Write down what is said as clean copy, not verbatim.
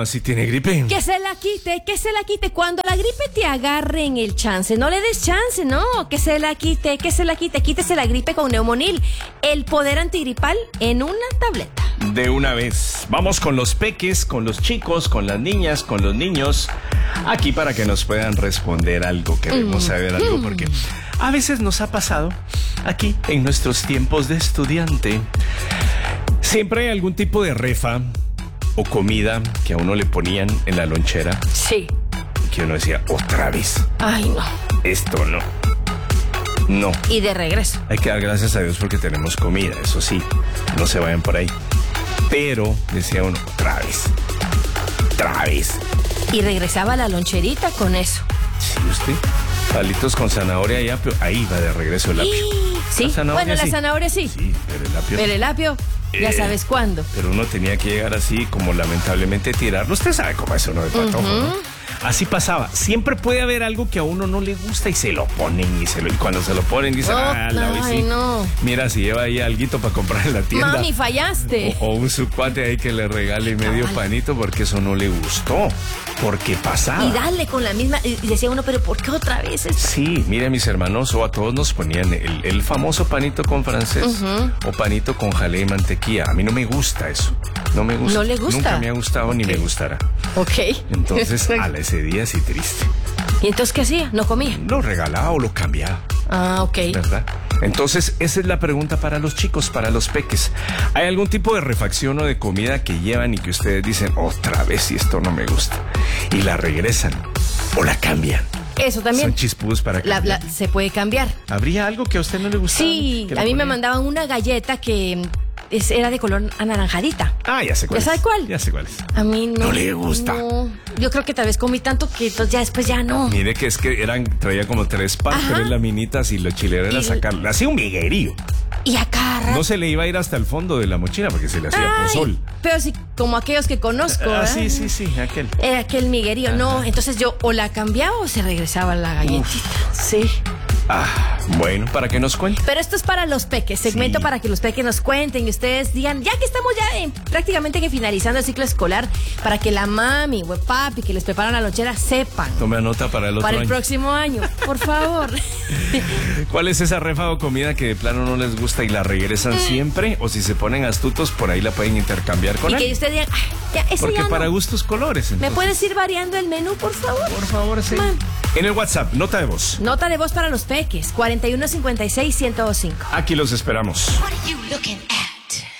mamá sí tiene gripe. Que se la quite, que se la quite. Cuando la gripe te agarre en el chance, no le des chance, no. Que se la quite, que se la quite. Quítese la gripe con Neumonil. El poder antigripal en una tableta. De una vez. Vamos con los peques, con los chicos, con las niñas, con los niños. Aquí para que nos puedan responder algo. Queremos saber algo porque a veces nos ha pasado aquí en nuestros tiempos de estudiante. Siempre hay algún tipo de refa o comida que a uno le ponían en la lonchera. Sí. Que uno decía, otra vez. Ay, no. Esto no. No. Y de regreso. Hay que dar gracias a Dios porque tenemos comida, eso sí. No se vayan por ahí. Pero, decía uno, otra vez. Otra vez. Y regresaba a la loncherita con eso. Sí, usted. Palitos con zanahoria ya, pero ahí va de regreso el apio. Sí, bueno, la zanahoria sí. Sí, pero el apio. Pero el apio, ya sabes cuándo. Pero uno tenía que llegar así, como lamentablemente tirarlo. Usted sabe cómo es uno de patojo, ¿no? Así pasaba. Siempre puede haber algo que a uno no le gusta y se lo ponen y cuando se lo ponen dicen, ay, no. Mira, si lleva ahí alguito para comprar en la tienda. Mami, fallaste. O un su cuate ahí que le regale medio panito porque eso no le gustó. Porque pasaba. Y dale con la misma. Y decía uno, pero ¿por qué otra vez? Sí, mire, mis hermanos, o a todos nos ponían el famoso panito con francés o panito con jalea y mantequilla. A mí no me gusta eso. No me gusta. ¿No le gusta? Nunca me ha gustado ni me gustará. Ok. Entonces, ese día sí triste. ¿Y entonces qué hacía? ¿No comía? Lo regalaba o lo cambiaba. Ah, ok. ¿Verdad? Entonces, esa es la pregunta para los chicos, para los peques. ¿Hay algún tipo de refacción o de comida que llevan y que ustedes dicen, otra vez si esto no me gusta? Y la regresan o la cambian. Eso también. Son chispús para cambiar. Se puede cambiar. ¿Habría algo que a usted no le gustaba? Sí, a mí me mandaban una galleta que era de color anaranjadita. Ah, ya sé cuál es. ¿Ya sabe cuál? Ya sé cuál es. A mí no. No le gusta. No. Yo creo que tal vez comí tanto que entonces ya después ya no. Mire que traía como tres laminitas y lo chilero era sacarlo. Hacía un miguerío. Y acá. No se le iba a ir hasta el fondo de la mochila porque se le hacía pozol. Pero sí, como aquellos que conozco. Sí, aquel. Era aquel miguerío. Ajá. No, entonces yo o la cambiaba o se regresaba la galletita. Sí. Bueno, para que nos cuenten. Pero esto es para los peques, segmento para que los peques nos cuenten y ustedes digan, ya que estamos ya prácticamente que finalizando el ciclo escolar, para que la mami o el papi que les preparan la lonchera sepan. Tome nota para el otro año. Para el próximo año, por favor. ¿Cuál es esa refa o comida que de plano no les gusta y la regresan siempre? O si se ponen astutos, por ahí la pueden intercambiar con él. Y que ustedes digan, ya, eso porque ya para no. gustos colores. Entonces. ¿Me puedes ir variando el menú, por favor? Por favor, sí. En el WhatsApp, nota de voz. Nota de voz para los peques, 4156-1025. Aquí los esperamos. What are you looking at?